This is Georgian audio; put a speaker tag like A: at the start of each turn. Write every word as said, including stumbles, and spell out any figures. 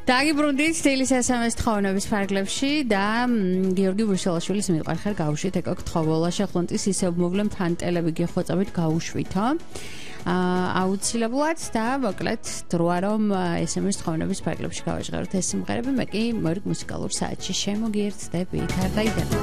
A: დაგიბრუნდით თბილისის ესემეს თხოვნების ფარგლებში და გიორგი ბრუსელაშვილის მიყვარხარ გავუშვით ეკო თხოვოლა შეხლონტის ისევ მოვლემ თანტელები გიხვეწებით გავუშვითო აუცილებლად და მოკლედ დროა რომ ესემეს თხოვნების ფარგლებში გავაჟღეროთ ეს სიმღერები მე კი მორიგ მუსიკალურ საათში შემოგიერთდებით არ დაიდარდეთ